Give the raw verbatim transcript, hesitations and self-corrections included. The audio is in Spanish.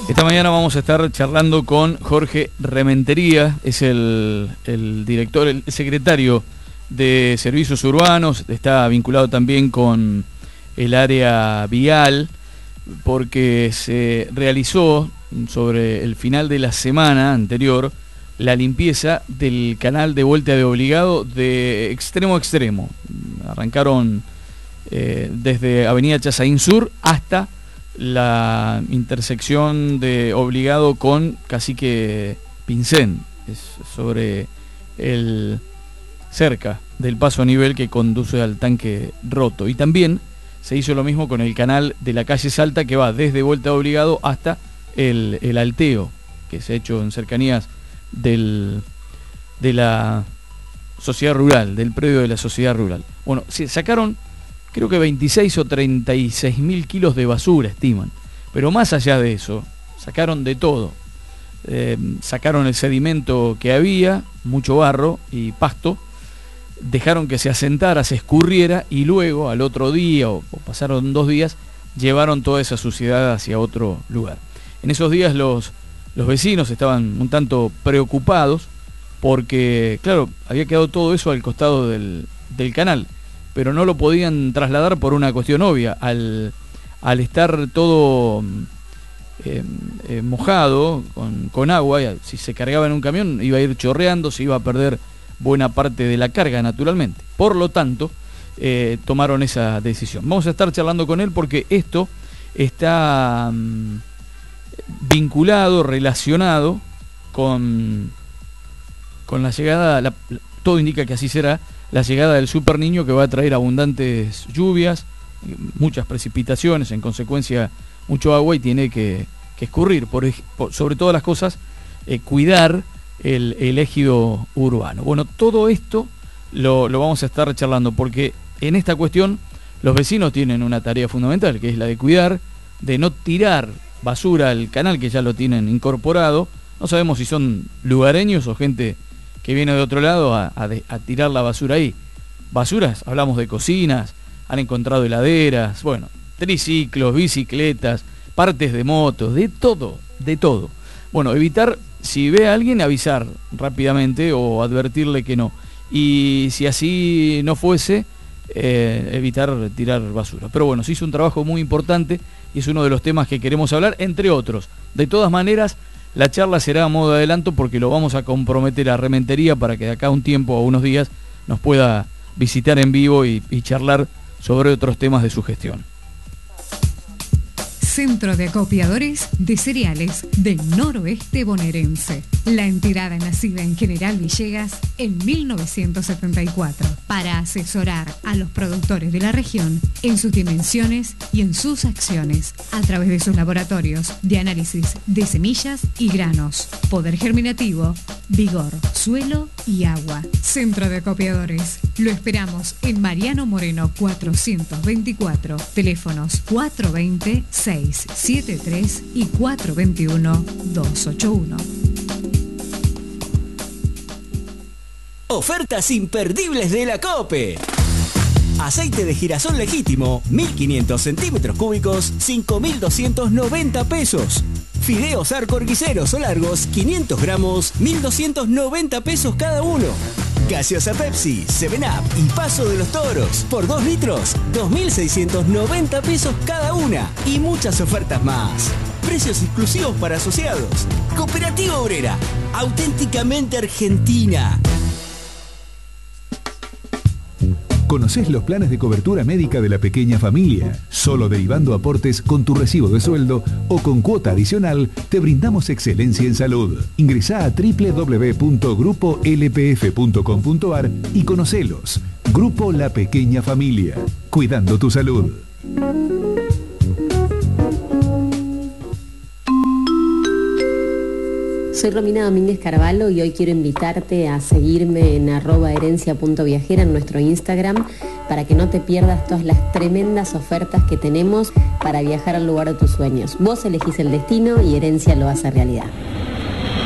Esta mañana vamos a estar charlando con Jorge Rementería, es el, el director, el secretario de Servicios Urbanos, está vinculado también con el área vial, porque se realizó sobre el final de la semana anterior la limpieza del canal de Vuelta de Obligado de extremo a extremo. Arrancaron eh, desde Avenida Chazaín Sur hasta la intersección de Obligado con Cacique Pincén, es sobre el cerca del paso a nivel que conduce al tanque roto. Y también se hizo lo mismo con el canal de la calle Salta, que va desde Vuelta de Obligado hasta el, el alteo, que se ha hecho en cercanías del, de la sociedad rural, del predio de la sociedad rural. Bueno, se sacaron creo que veintiséis o treinta y seis mil kilos de basura, estiman. Pero más allá de eso, sacaron de todo. Eh, sacaron el sedimento que había, mucho barro y pasto, dejaron que se asentara, se escurriera, y luego al otro día, o, o pasaron dos días, llevaron toda esa suciedad hacia otro lugar. En esos días los, los vecinos estaban un tanto preocupados porque, claro, había quedado todo eso al costado del, del canal, pero no lo podían trasladar por una cuestión obvia. Al, al estar todo eh, eh, mojado, con, con agua, si se cargaba en un camión iba a ir chorreando, se iba a perder buena parte de la carga, naturalmente. Por lo tanto, eh, tomaron esa decisión. Vamos a estar charlando con él porque esto está um, vinculado, relacionado con, con la llegada, la, todo indica que así será, la llegada del Super Niño, que va a traer abundantes lluvias, muchas precipitaciones, en consecuencia mucho agua, y tiene que, que escurrir. Por, por, sobre todas las cosas, eh, cuidar el, el ejido urbano. Bueno, todo esto lo, lo vamos a estar charlando, porque en esta cuestión los vecinos tienen una tarea fundamental, que es la de cuidar, de no tirar basura al canal, que ya lo tienen incorporado. No sabemos si son lugareños o gente que viene de otro lado a, a, de, a tirar la basura ahí. Basuras, hablamos de cocinas, han encontrado heladeras, bueno, triciclos, bicicletas, partes de motos, de todo, de todo. Bueno, evitar, si ve a alguien, avisar rápidamente o advertirle que no. Y si así no fuese, eh, evitar tirar basura. Pero bueno, se hizo un trabajo muy importante y es uno de los temas que queremos hablar, entre otros. De todas maneras, la charla será a modo de adelanto, porque lo vamos a comprometer a Rementería para que de acá a un tiempo o unos días nos pueda visitar en vivo y, y charlar sobre otros temas de su gestión. Centro de Acopiadores de Cereales del Noroeste Bonaerense. La entidad nacida en General Villegas en mil novecientos setenta y cuatro para asesorar a los productores de la región en sus dimensiones y en sus acciones a través de sus laboratorios de análisis de semillas y granos, poder germinativo, vigor, suelo y agua. Centro de Acopiadores. Lo esperamos en Mariano Moreno cuatrocientos veinticuatro, teléfonos cuatro dos cero, seis siete tres y cuatro dos uno, dos ocho uno. Ofertas imperdibles de la COPE. Aceite de girasol legítimo, mil quinientos centímetros cúbicos, cinco mil doscientos noventa pesos. Fideos Arcor guiseros o largos, quinientos gramos, mil doscientos noventa pesos cada uno. Gaseosa Pepsi, seven up y Paso de los Toros, por dos litros, dos mil seiscientos noventa pesos cada una. Y muchas ofertas más. Precios exclusivos para asociados. Cooperativa Obrera, auténticamente argentina. ¿Conocés los planes de cobertura médica de la pequeña familia? Solo derivando aportes con tu recibo de sueldo o con cuota adicional, te brindamos excelencia en salud. Ingresá a doble u doble u doble u punto grupo l p f punto com punto a r y conocelos. Grupo La Pequeña Familia. Cuidando tu salud. Soy Romina Domínguez Carvalho y hoy quiero invitarte a seguirme en arroba herencia punto viajera en nuestro Instagram para que no te pierdas todas las tremendas ofertas que tenemos para viajar al lugar de tus sueños. Vos elegís el destino y Herencia lo hace realidad.